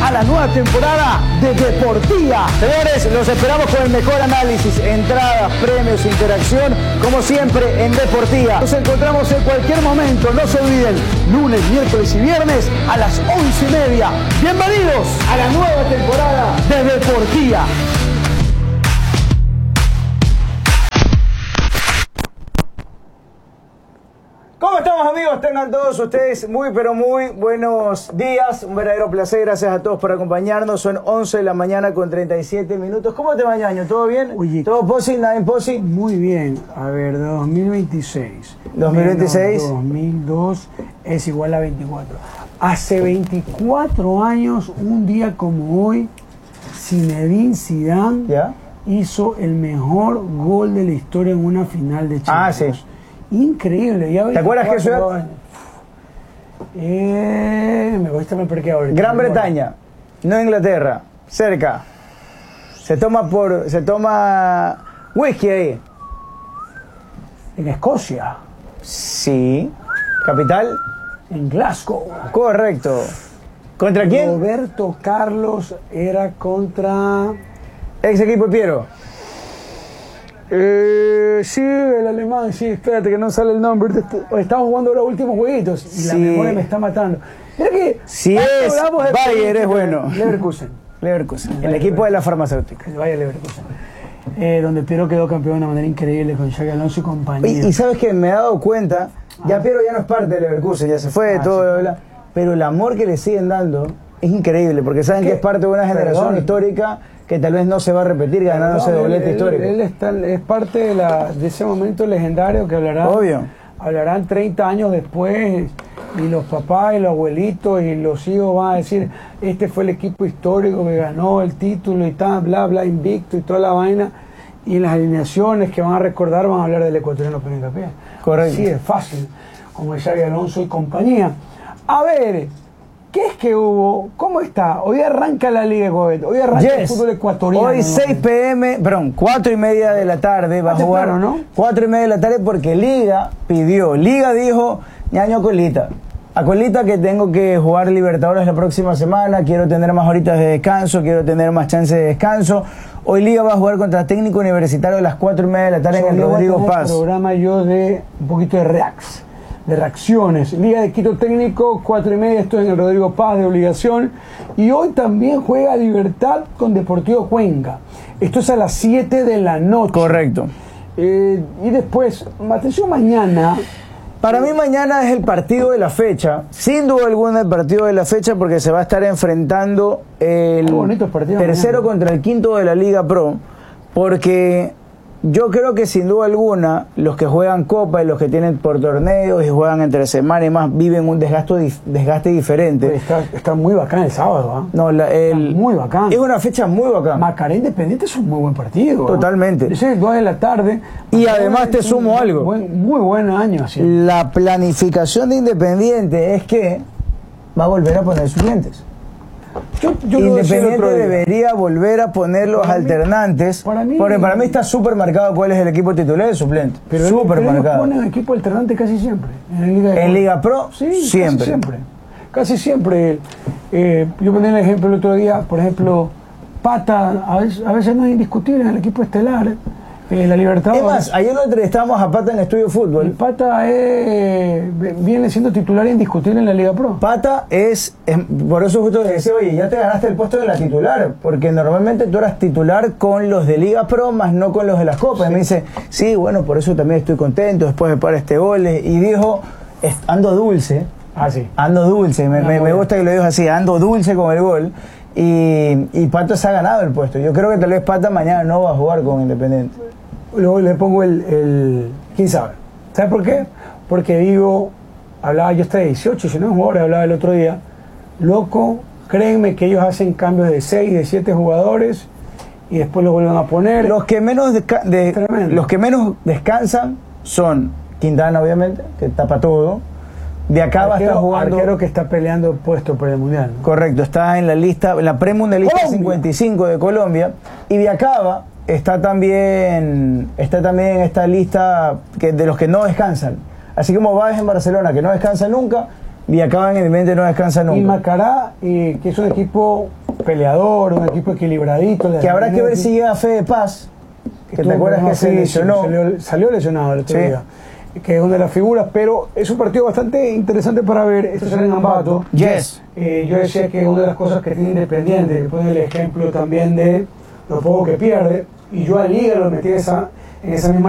a la nueva temporada de Deportía. Señores, los esperamos con el mejor análisis, entradas, premios, interacción, como siempre en Deportía. Nos encontramos en cualquier momento, no se olviden, lunes, miércoles y viernes a las 11:30. Bienvenidos a la nueva temporada de Deportía. ¿Cómo estamos, amigos? Tengan todos ustedes muy pero muy buenos días. Un verdadero placer, gracias a todos por acompañarnos. Son 11 de la mañana con 37 minutos. ¿Cómo te va, Ñaño? ¿Todo bien? Oye, ¿todo posi? ¿Nada en posi? Muy bien. A ver, 2026. 2026. 2002 es igual a 24. Hace 24 años, un día como hoy, Zinedine Zidane ¿Ya? hizo el mejor gol de la historia en una final de Champions. Ah, sí. Increíble. Ya ¿Te acuerdas qué ciudad? Me gusta me perqué ahorita. Gran Bretaña, no Inglaterra, cerca. Se toma whisky ahí. En Escocia. Sí. ¿Capital? En Glasgow. Correcto. ¿Contra quién? Roberto Carlos era contra... Ex equipo de Piero. Sí, el alemán, sí, espérate que no sale el nombre. Estamos jugando los últimos jueguitos y la Sí. memoria me está matando. Mira que Si es Bayer, es bueno. Leverkusen. Leverkusen, el equipo de la farmacéutica. El Bayer Leverkusen. Donde Piero quedó campeón de una manera increíble con Xabi Alonso y compañía. Y sabes que me he dado cuenta, ya Piero ya no es parte de Leverkusen, ya se fue, todo, sí. bla, bla, pero el amor que le siguen dando es increíble, porque saben que es parte de una generación histórica que tal vez no se va a repetir ganando ese doblete histórico. Él es parte de ese momento legendario que hablarán 30 años después, y los papás y los abuelitos y los hijos van a decir, este fue el equipo histórico que ganó el título y tal, bla, bla, invicto y toda la vaina, y en las alineaciones que van a recordar van a hablar del ecuatoriano Pérez Capé. Correcto. Sí, es fácil, como Xabi Alonso y compañía. A ver, ¿qué es que hubo? ¿Cómo está? Hoy arranca la Liga Ecuatoriana. Hoy arranca el fútbol ecuatoriano. Hoy 6 p.m., perdón, 4:30 de la tarde va a jugar, temprano, ¿no? 4:30 de la tarde porque Liga dijo, Ñaño Colita, a Colita que tengo que jugar Libertadores la próxima semana, quiero tener más horitas de descanso, quiero tener más chance de descanso. Hoy Liga va a jugar contra Técnico Universitario a las 4:30 de la tarde en el Rodrigo Paz. Programa yo de un poquito de reacciones. Liga de Quito Técnico, 4:30, esto es en el Rodrigo Paz de obligación. Y hoy también juega Libertad con Deportivo Cuenca. Esto es a las 7 de la noche. Correcto. Y después, atención, mañana. Para mí mañana es el partido de la fecha, sin duda alguna el partido de la fecha, porque se va a estar enfrentando el tercero mañana contra el quinto de la Liga Pro, porque yo creo que sin duda alguna los que juegan Copa y los que tienen por torneos y juegan entre semana y más viven un desgaste diferente. Está muy bacán el sábado, ¿eh? No, muy bacán. Es una fecha muy bacán. Macará Independiente es un muy buen partido. Totalmente. Ese es 2 de la tarde. Y además te sumo algo. Muy buen año. Así. La planificación de Independiente es que va a volver a poner suplentes. Independiente debería volver a poner los alternantes, porque para mí está súper marcado cuál es el equipo titular y el suplente. Pero súper marcado. Ponen equipo alternante casi siempre. En Liga Pro, sí, siempre. Casi siempre. Yo ponía el ejemplo el otro día, por ejemplo, Pata, a veces no es indiscutible en el equipo estelar. La Libertad. Es más, ayer lo entrevistamos a Pata en Estudio Fútbol. Pata viene siendo titular indiscutible en la Liga Pro. Pata por eso justo decía, oye, ya te ganaste el puesto de la titular, porque normalmente tú eras titular con los de Liga Pro, más no con los de las Copas. Sí. Y me dice, sí, bueno, por eso también estoy contento, después de parar este gol. Y dijo, ando dulce. Ah, sí. Ando dulce, me gusta que lo digas así, ando dulce con el gol. Y Pato se ha ganado el puesto. Yo creo que tal vez Pata mañana no va a jugar con Independiente. Luego le pongo ¿quién sabe? ¿Sabes por qué? Porque digo, hablaba yo hasta de 18, si no es jugador, hablaba el otro día, loco, créanme que ellos hacen cambios de 6, de 7 jugadores y después los vuelven a poner. Los que menos descansan son Quintana, obviamente, que tapa todo. De acá va a estar jugando. Arquero que está peleando puesto por el Mundial, ¿no? Correcto, está en la lista, en la premundialista 55 de Colombia. Y de acá está también en esta lista de los que no descansan. Así como Báez en Barcelona, que no descansa nunca, y acá en mi mente no descansa nunca. Y Macará, que es un equipo peleador, un equipo equilibradito. Que habrá que ver si llega Fede Paz, que te acuerdas que se lesionó. Salió lesionado el otro día, que es una de las figuras, pero es un partido bastante interesante para ver. Esto será en Ambato. Yes. Yo decía que una de las cosas que tiene Independiente, que pone el ejemplo también de lo poco que pierde, y yo a Liga lo metí en esa misma